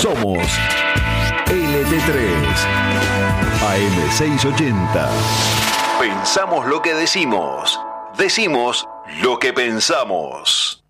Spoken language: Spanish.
Somos LT3 AM680. Pensamos lo que decimos. Decimos lo que pensamos.